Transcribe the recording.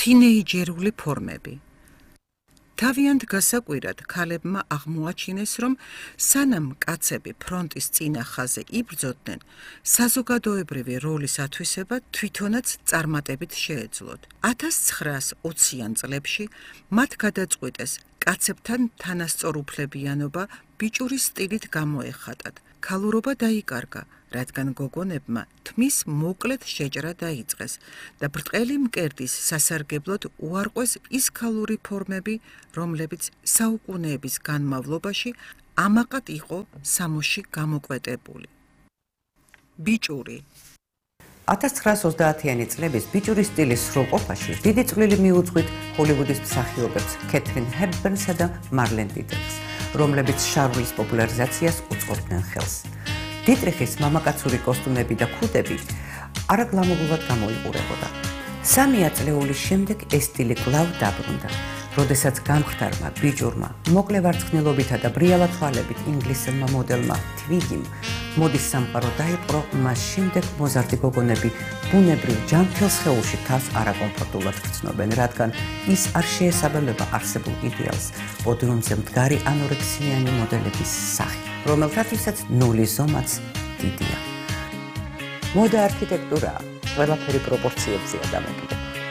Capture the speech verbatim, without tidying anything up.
თინეიჯერული ფორმები. თავიანთ გასაკვირად ქალებმა აღმოაჩინეს, რომ სანამ კაცები ფრონტის წინა ხაზზე იბრძოდნენ, საზოგადოებრივი როლის ათვისება თვითონაც წარმატებით შეეძლოთ. ათას ცხრაას ოციან წლებში მათ გადაწყვიტეს კაცებთან თანასწორუფლებიანობა ბიჭური სტილით გამოეხატათ. ქალურობა დაიკარგა, რადგან გოგონებმა თმის მოკლედ შეჭრა დაიწყეს და ბრტყელი მკერდის სასარგებლოდ უარყვეს ის ქალური ფორმები, რომლებიც საუკუნეების განმავლობაში ამაყად იყო სამოში გამოკვეტებული. ბიჭური ათას ცხრაას ოცდაათიანი წლების ბიჭური სტილის სრულყოფაში დიდი წვლილი მიუძღვით ჰოლივუდის მსახიობებს კეთრინ ჰეპბერნსა და მარლენ დიტრიხს, რომლებიც შარლის პოპულარიზაციას უწყობდნენ ხელს. დიტრიხის მამაკაცური კოსტუმები და ქუდები არაგლამურულად გამოიყურებოდა. სამი ათწლეულის შემდეგ ეს სტილი კვლავ დაბრუნდა, როდესაც გამხდარმა ბიჭურმა, მოკლე ვარცხნილობითა და ბრიალა თვალებით ინგლისელმა მოდელმა თვიგიმ მოდის სამყარო დაიპყრო, მას შემდეგ მოზარდი გოგონები ბუნებრივ ჯანმრთელ სხეულში თავს არაკომფორტულად გრძნობენ, რადგან ის არ შეესაბამება არსებულ იდეალს პოდიუმზე მდგარი ანორექსიანი მოდელების სახით, რომელთათვისაც ნული ზომაც დიდია. მოდა არქიტექტურაა, ყველაფერი პროპორციებზეა დამოკიდებული.